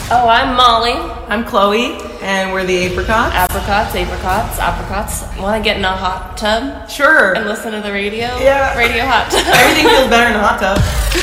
Oh, I'm Molly. I'm Chloe, and we're the Apricots. Apricots. Want to get in a hot tub Sure. and listen to the radio? Yeah. Radio hot tub. Everything feels better in a hot tub.